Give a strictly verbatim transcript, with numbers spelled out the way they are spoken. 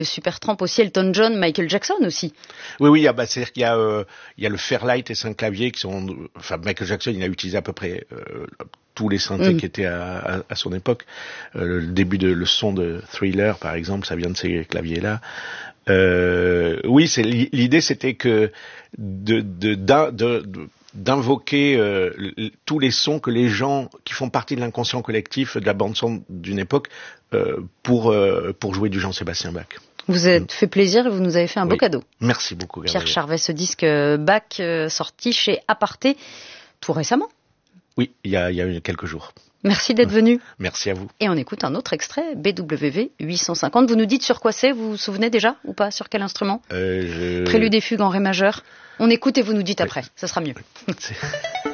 Supertramp aussi, Elton John, Michael Jackson aussi. Oui, oui, ah bah, c'est-à-dire qu'il y a, euh, il y a le Fairlight et cinq claviers qui sont, enfin, Michael Jackson, il a utilisé à peu près euh, tous les synthés mmh. qui étaient à, à, à son époque. Euh, le début de, le son de Thriller, par exemple, ça vient de ces claviers-là. Euh, oui, c'est l'idée, c'était que de, de, de, de, de d'invoquer euh, tous les sons que les gens qui font partie de l'inconscient collectif de la bande son d'une époque euh, pour euh, pour jouer du Jean-Sébastien Bach. Vous êtes mmh. fait plaisir et vous nous avez fait un oui. beau cadeau. Merci beaucoup, Gabriel. Pierre Charvet, ce disque Bach euh, sorti chez Aparté tout récemment. Oui, il y a il y a eu quelques jours. Merci d'être venu. Merci à vous. Et on écoute un autre extrait, B W V huit cent cinquante. Vous nous dites sur quoi c'est, vous vous souvenez déjà ou pas? Sur quel instrument? euh, je... Prélude et fugue en ré majeur. On écoute et vous nous dites oui. après, ça sera mieux.